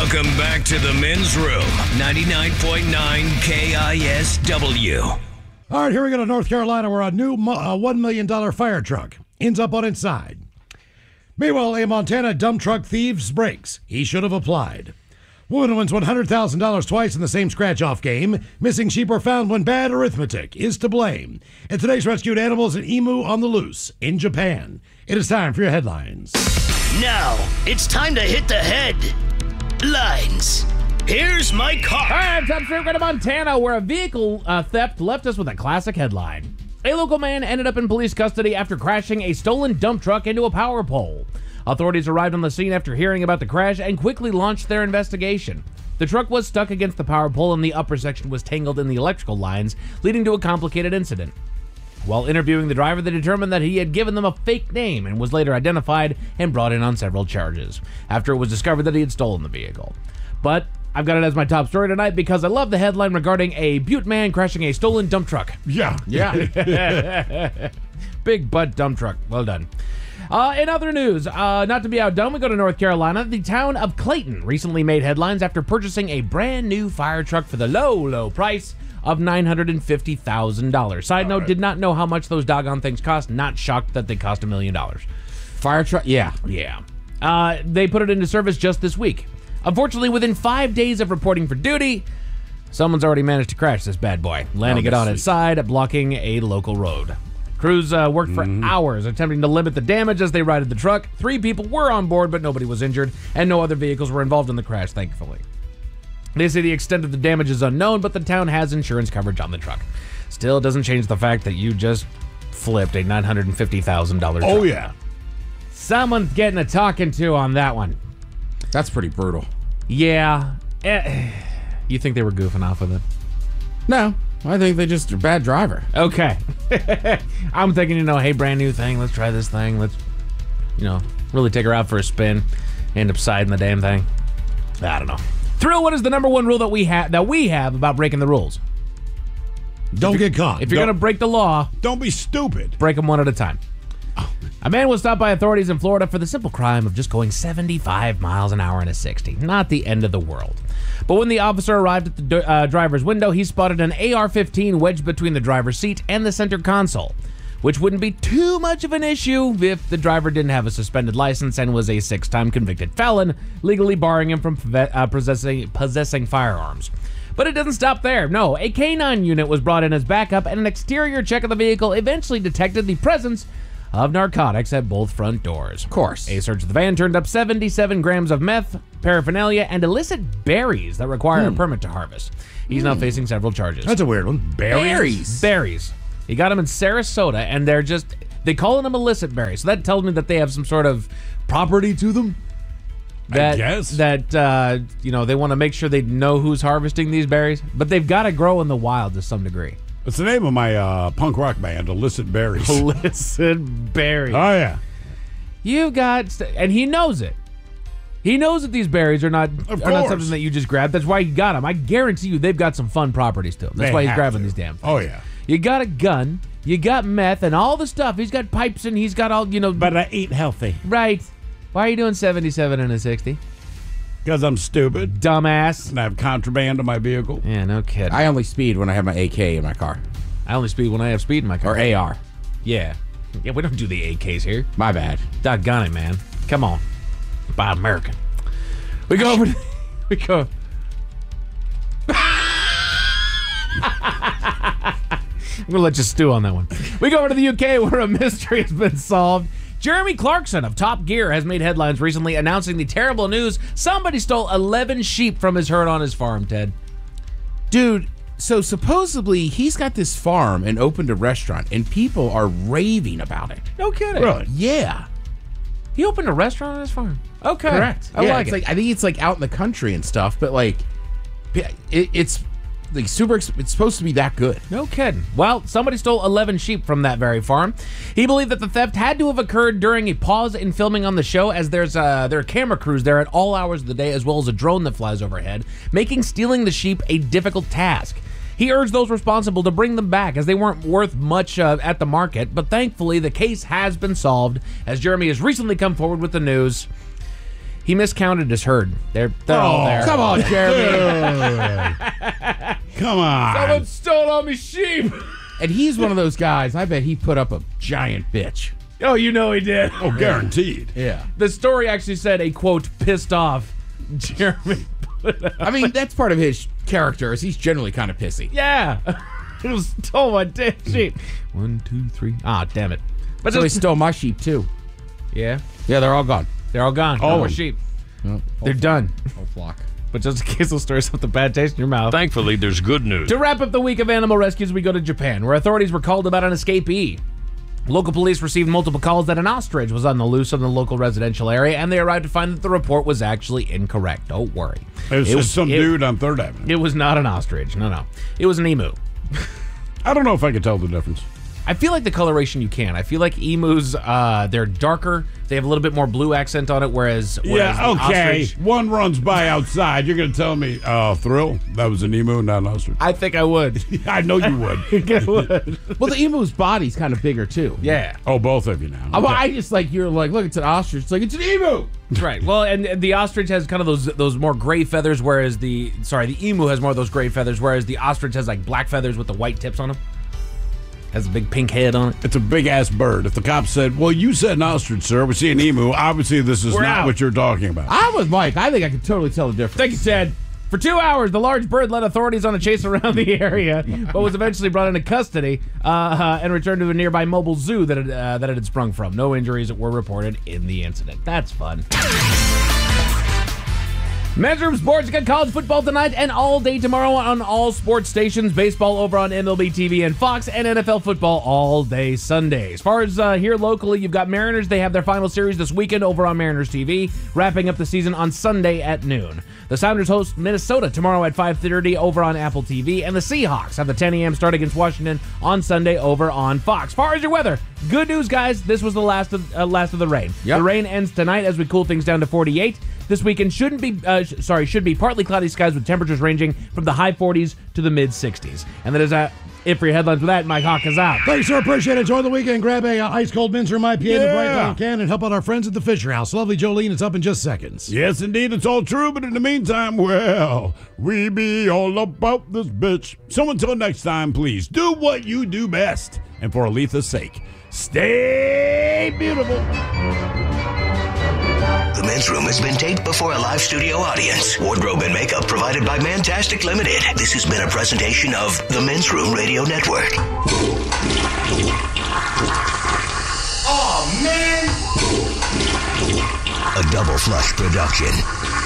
Welcome back to the Men's Room, 99.9 KISW. All right, here we go to North Carolina where a new $1 million fire truck ends up on its side. Meanwhile, a Montana dump truck thieves brakes. He should have applied. Woman wins $100,000 twice in the same scratch-off game. Missing sheep are found when bad arithmetic is to blame. And today's rescued animals, an emu on the loose in Japan. It is time for your headlines. Now, it's time to hit the headlines. Here's my car. All right, top straight to Montana, where a vehicle theft left us with a classic headline. A local man ended up in police custody after crashing a stolen dump truck into a power pole. Authorities arrived on the scene after hearing about the crash and quickly launched their investigation. The truck was stuck against the power pole and the upper section was tangled in the electrical lines, leading to a complicated incident. While interviewing the driver, they determined that he had given them a fake name and was later identified and brought in on several charges, after it was discovered that he had stolen the vehicle. But I've got it as my top story tonight because I love the headline regarding a Butte man crashing a stolen dump truck. Yeah. Big butt dump truck. Well done. In other news, not to be outdone, we go to North Carolina. The town of Clayton recently made headlines after purchasing a brand new fire truck for the low price of $950,000. Side note, did not know how much those doggone things cost. Not shocked that they cost $1 million. Fire truck? Yeah. They put it into service just this week. Unfortunately, within 5 days of reporting for duty, someone's already managed to crash this bad boy, landing it on its side, blocking a local road. Crews worked for hours attempting to limit the damage as they righted the truck. 3 people were on board, but nobody was injured, and no other vehicles were involved in the crash, thankfully. They say the extent of the damage is unknown, but the town has insurance coverage on the truck. Still doesn't change the fact that you just flipped a $950,000 truck. Oh, yeah. Someone's getting a talking to on that one. That's pretty brutal. Yeah. You think they were goofing off with it? No, I think they just are a bad driver. Okay. I'm thinking, hey, brand new thing. Let's try this thing. Let's, really take her out for a spin. End up siding the damn thing. I don't know. Thrill, what is the number one rule that we have about breaking the rules? Don't get caught. If you're going to break the law, don't be stupid. Break them one at a time. A man was stopped by authorities in Florida for the simple crime of just going 75 miles an hour in a 60. Not the end of the world. But when the officer arrived at the driver's window, he spotted an AR-15 wedged between the driver's seat and the center console, which wouldn't be too much of an issue if the driver didn't have a suspended license and was a 6-time convicted felon, legally barring him from possessing firearms. But it doesn't stop there. No, a K-9 unit was brought in as backup, and an exterior check of the vehicle eventually detected the presence of narcotics at both front doors. Of course. A search of the van turned up 77 grams of meth, paraphernalia, and illicit berries that require a permit to harvest. He's now facing several charges. That's a weird one. Berries. He got them in Sarasota, and they calling them illicit berries. So that tells me that they have some sort of property to them. I guess. That, they want to make sure they know who's harvesting these berries. But they've got to grow in the wild to some degree. It's the name of my punk rock band, Illicit Berries. Illicit Berries. Oh, yeah. You've got... And he knows it. He knows that these berries are not something that you just grab. That's why he got them. I guarantee you they've got some fun properties to them. That's why he's grabbing these damn things. Oh, yeah. You got a gun, you got meth, and all the stuff. He's got pipes, and he's got all, But I eat healthy. Right. Why are you doing 77 and a 60? Because I'm stupid. Dumbass. And I have contraband in my vehicle. Yeah, no kidding. I only speed when I have my AK in my car. I only speed when I have speed in my car. Or AR. Yeah. Yeah, we don't do the AKs here. My bad. Doggone it, man. Come on. Buy American. We go over to... We go... I'm going to let you stew on that one. We go over to the UK where a mystery has been solved. Jeremy Clarkson of Top Gear has made headlines recently announcing the terrible news. Somebody stole 11 sheep from his herd on his farm, Ted. Dude, so supposedly he's got this farm and opened a restaurant, and people are raving about it. No kidding. Really? Yeah. He opened a restaurant on his farm? Okay. Correct. I like it. I think it's like out in the country and stuff, but it's like super. It's supposed to be that good. No kidding. Well, somebody stole 11 sheep from that very farm. He believed that the theft had to have occurred during a pause in filming on the show, as there are camera crews there at all hours of the day, as well as a drone that flies overhead, making stealing the sheep a difficult task. He urged those responsible to bring them back, as they weren't worth much at the market, but thankfully the case has been solved, as Jeremy has recently come forward with the news. He miscounted his herd. They're all there. Come on, Jeremy. Come on. Someone stole all my sheep. And he's one of those guys, I bet he put up a giant bitch. Oh, you know he did. Oh, guaranteed. Yeah. The story actually said a, quote, pissed off Jeremy. I mean, that's part of his character, is he's generally kind of pissy. Yeah. It was stole my damn sheep. 1, 2, 3. Ah, damn it. But So he stole my sheep, too. yeah, Yeah, they're all gone. they're all gone. No more sheep. They're done. Whole flock. But just in case those stories have the bad taste in your mouth. Thankfully, there's good news. To wrap up the week of animal rescues, we go to Japan, where authorities were called about an escapee. Local police received multiple calls that an ostrich was on the loose in the local residential area, and they arrived to find that the report was actually incorrect. Don't worry. It was some dude on 3rd Avenue. It was not an ostrich. No. It was an emu. I don't know if I can tell the difference. I feel like the coloration you can. I feel like emus, they're darker. They have a little bit more blue accent on it, whereas Yeah, the okay. ostrich, One runs by outside. You're going to tell me, Thrill, that was an emu, not an ostrich. I think I would. I know you would. I would. Well, the emu's body's kind of bigger, too. Yeah. Oh, both of you now. Well, Okay. I just like, you're like, look, it's an ostrich. It's like, it's an emu. Right. Well, and the ostrich has kind of those more gray feathers, whereas the emu has more of those gray feathers, whereas the ostrich has like black feathers with the white tips on them. Has a big pink head on it. It's a big-ass bird. If the cop said, well, you said an ostrich, sir, we see an emu, obviously this is We're not out. what you're talking about. I'm with Mike. I think I can totally tell the difference. Thank you, Ted. For 2 hours, the large bird led authorities on a chase around the area, but was eventually brought into custody and returned to a nearby mobile zoo that it had sprung from. No injuries were reported in the incident. That's fun. Men's Room Sports, you got college football tonight and all day tomorrow on all sports stations. Baseball over on MLB TV and Fox, and NFL football all day Sunday. As far as here locally, you've got Mariners. They have their final series this weekend over on Mariners TV, wrapping up the season on Sunday at noon. The Sounders host Minnesota tomorrow at 5:30 over on Apple TV, and the Seahawks have the 10 a.m. start against Washington on Sunday over on Fox. As far as your weather, good news, guys. This was the last of the rain. Yep. The rain ends tonight as we cool things down to 48. This weekend should be partly cloudy skies with temperatures ranging from the high 40s to the mid 60s. And that is it for your headlines. With that, Mike Hawk is out. Thanks, sir. Appreciate it. Enjoy the weekend. Grab a ice cold Men's Room IPA in the bright little can and help out our friends at the Fisher House. Lovely Jolene, it's up in just seconds. Yes, indeed, it's all true, but in the meantime, well, we be all about this bitch. So until next time, please do what you do best. And for Aletha's sake, stay beautiful. The Men's Room has been taped before a live studio audience. Wardrobe and makeup provided by Mantastic Limited. This has been a presentation of the Men's Room Radio Network. Oh, man! A Double Flush production.